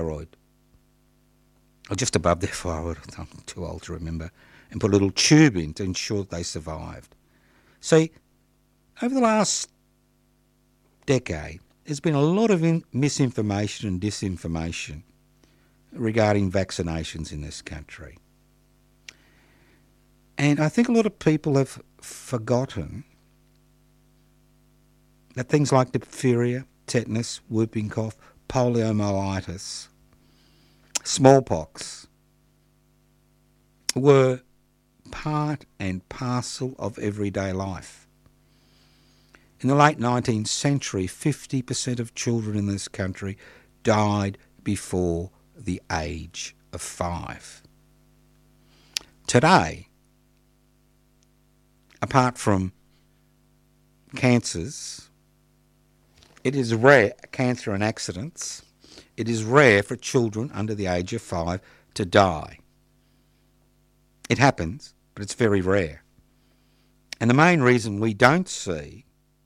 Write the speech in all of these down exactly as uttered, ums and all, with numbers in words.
thyroid, or just above their thyroid, I'm too old to remember, and put a little tube in to ensure that they survived. See, over the last decade, there's been a lot of in- misinformation and disinformation regarding vaccinations in this country. And I think a lot of people have forgotten that things like diphtheria, tetanus, whooping cough, poliomyelitis, smallpox were part and parcel of everyday life. In the late nineteenth century, fifty percent of children in this country died before the age of five. Today, apart from cancers, it is rare, cancer and accidents, it is rare for children under the age of five to die. It happens, but it's very rare. And the main reason we don't see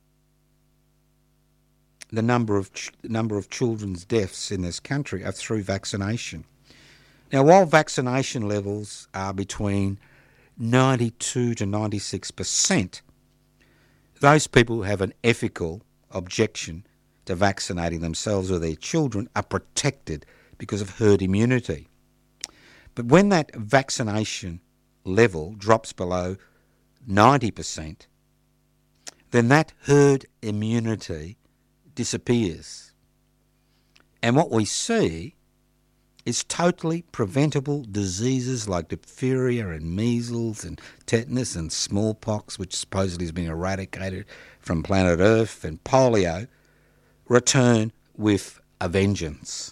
the number of ch- number of children's deaths in this country are through vaccination. Now, while vaccination levels are between ninety-two to ninety-six percent, those people who have an ethical objection to vaccinating themselves or their children are protected because of herd immunity. But when that vaccination level drops below ninety percent, then that herd immunity disappears. And what we see is totally preventable diseases like diphtheria and measles and tetanus and smallpox, which supposedly has been eradicated from planet Earth, and polio, return with a vengeance.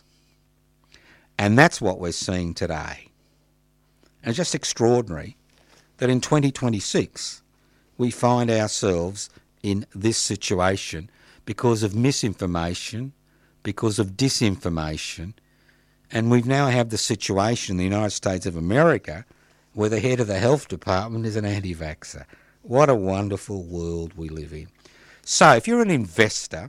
And that's what we're seeing today. And it's just extraordinary that in twenty twenty-six we find ourselves in this situation because of misinformation, because of disinformation, and we now have the situation in the United States of America where the head of the health department is an anti-vaxxer. What a wonderful world we live in. So if you're an investor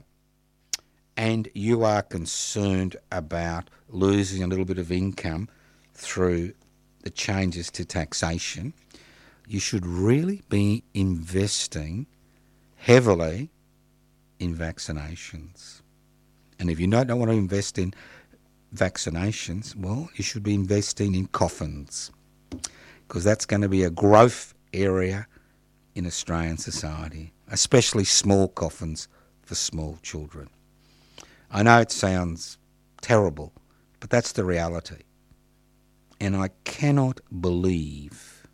and you are concerned about losing a little bit of income through the changes to taxation, you should really be investing heavily in vaccinations. And if you don't, don't want to invest in vaccinations, well, you should be investing in coffins, because that's going to be a growth area in Australian society, especially small coffins for small children. I know it sounds terrible, but that's the reality. And I cannot believe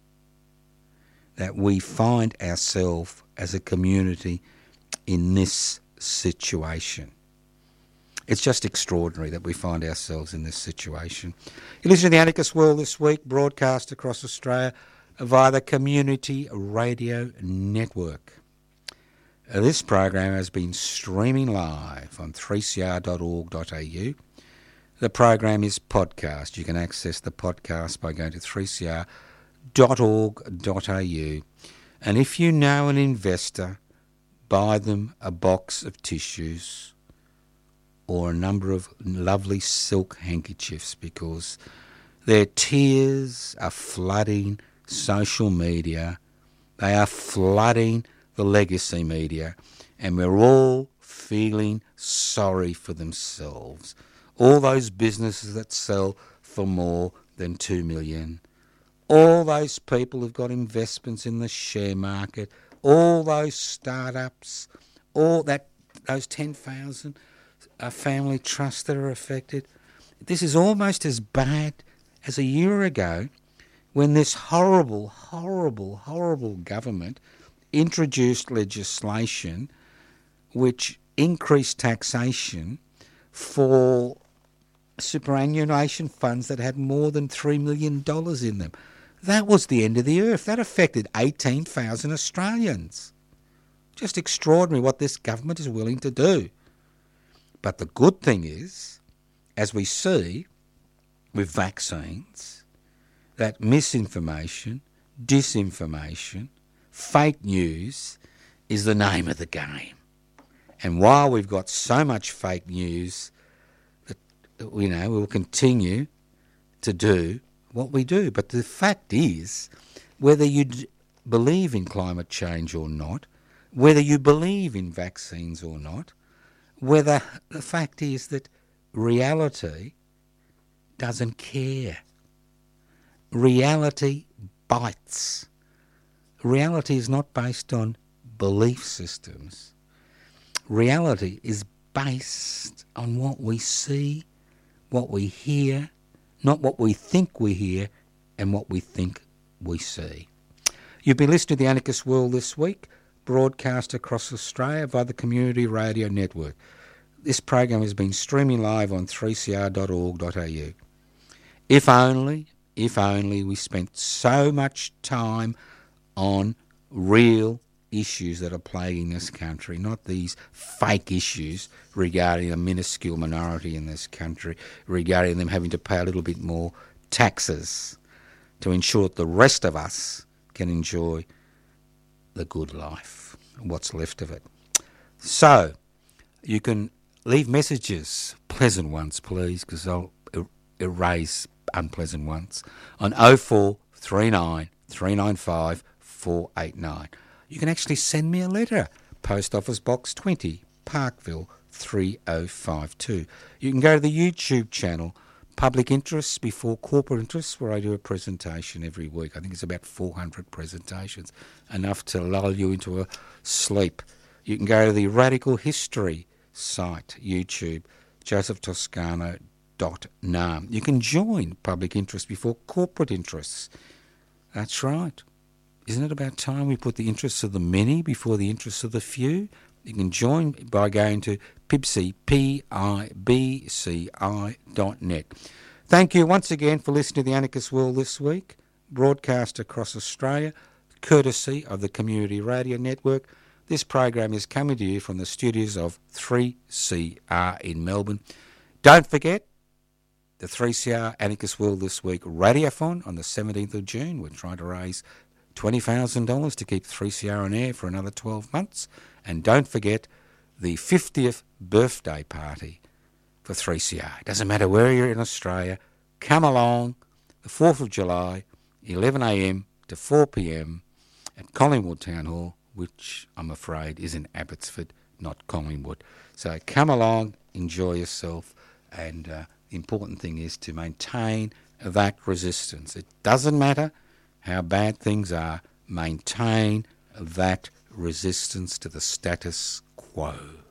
that we find ourselves as a community in this situation. It's just extraordinary that we find ourselves in this situation. You listen to the Anarchist World this week, broadcast across Australia via the Community Radio Network. Uh, this program has been streaming live on three c r dot org dot a u. The program is podcast. You can access the podcast by going to three c r dot org dot a u. And if you know an investor, buy them a box of tissues or a number of lovely silk handkerchiefs, because their tears are flooding social media. They are flooding the legacy media, and we're all feeling sorry for themselves. All those businesses that sell for more than two million, all those people who've got investments in the share market, all those startups, all that, those ten thousand uh, family trusts that are affected. This is almost as bad as a year ago when this horrible, horrible, horrible government introduced legislation which increased taxation for superannuation funds that had more than three million dollars in them. That was the end of the earth. That affected eighteen thousand Australians. Just extraordinary what this government is willing to do. But the good thing is, as we see with vaccines, that misinformation, disinformation, fake news is the name of the game. And while we've got so much fake news, the, you know, we'll continue to do what we do. But the fact is, whether you d- believe in climate change or not, whether you believe in vaccines or not, whether the fact is that reality doesn't care. Reality bites. Reality is not based on belief systems. Reality is based on what we see, what we hear, not what we think we hear and what we think we see. You've been listening to The Anarchist World this week, broadcast across Australia via the Community Radio Network. This program has been streaming live on three c r dot org dot a u. If only, if only we spent so much time on real issues that are plaguing this country, not these fake issues regarding a minuscule minority in this country, regarding them having to pay a little bit more taxes to ensure that the rest of us can enjoy the good life, what's left of it. So, you can leave messages, pleasant ones please, because I'll er- erase unpleasant ones, on oh four three nine, three nine five, four eight nine. You can actually send me a letter, Post Office Box twenty, Parkville three oh five two. You can go to the YouTube channel, Public Interests Before Corporate Interests, where I do a presentation every week. I think it's about four hundred presentations, enough to lull you into a sleep. You can go to the Radical History site, YouTube, joseph toscano dot n a m. You can join Public Interest Before Corporate Interests. That's right. Isn't it about time we put the interests of the many before the interests of the few? You can join by going to pibci, P I B C I dot net. Thank you once again for listening to The Anarchist World this week, broadcast across Australia, courtesy of the Community Radio Network. This program is coming to you from the studios of three C R in Melbourne. Don't forget the three C R Anarchist World This Week Radiothon on the seventeenth of June. We're trying to raise twenty thousand dollars to keep three C R on air for another twelve months. And don't forget the fiftieth birthday party for three C R. It doesn't matter where you're in Australia. Come along the fourth of July, eleven a m to four p m at Collingwood Town Hall, which I'm afraid is in Abbotsford, not Collingwood. So come along, enjoy yourself, and uh, the important thing is to maintain that resistance. It doesn't matter how bad things are, maintain that resistance to the status quo.